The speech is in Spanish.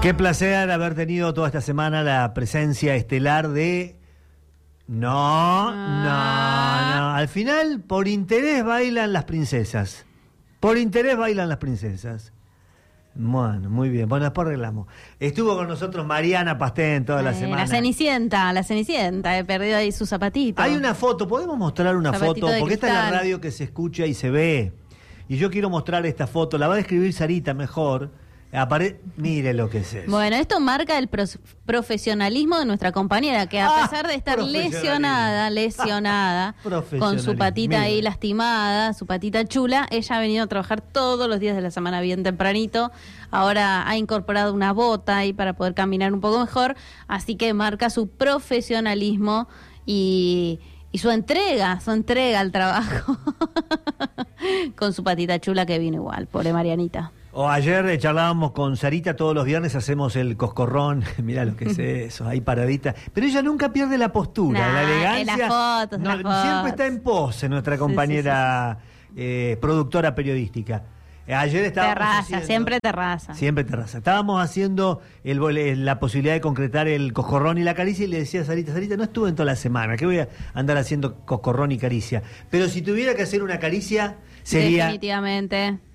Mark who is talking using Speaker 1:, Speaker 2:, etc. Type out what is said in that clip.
Speaker 1: Qué placer haber tenido toda esta semana la presencia estelar de... No. Al final, por interés bailan las princesas. Por interés bailan las princesas. Bueno, muy bien. Bueno, después arreglamos. Estuvo con nosotros Mariana Pastén toda la semana.
Speaker 2: La Cenicienta. He perdido ahí su zapatito.
Speaker 1: Hay una foto. ¿Podemos mostrar una
Speaker 2: Zapatito
Speaker 1: foto?
Speaker 2: de
Speaker 1: Porque esta
Speaker 2: cristal.
Speaker 1: es la radio que se escucha y se ve. Y yo quiero mostrar esta foto. La va a describir Sarita mejor. Mire lo que es eso.
Speaker 2: Bueno, esto marca el profesionalismo de nuestra compañera, que a pesar de estar lesionada, con su patita ahí lastimada, su patita chula, ella ha venido a trabajar todos los días de la semana bien tempranito. Ahora ha incorporado una bota ahí para poder caminar un poco mejor, así que marca su profesionalismo y su entrega al trabajo con su patita chula que vino igual, pobre Marianita.
Speaker 1: O ayer charlábamos con Sarita, todos los viernes hacemos el coscorrón, mirá lo que es eso, ahí paradita, pero ella nunca pierde la postura, la elegancia,
Speaker 2: las fotos.
Speaker 1: Siempre está en pose nuestra compañera productora periodística. Ayer estábamos
Speaker 2: siempre terraza.
Speaker 1: Estábamos haciendo la posibilidad de concretar el coscorrón y la caricia y le decía a Sarita, no estuve en toda la semana, ¿qué voy a andar haciendo coscorrón y caricia? Pero si tuviera que hacer una caricia sería...
Speaker 2: Definitivamente.